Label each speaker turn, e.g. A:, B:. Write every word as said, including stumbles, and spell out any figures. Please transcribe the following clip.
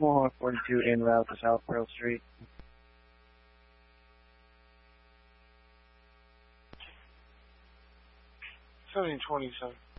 A: Mohawk forty-two en route to South Pearl Street.
B: seventeen twenty-seven.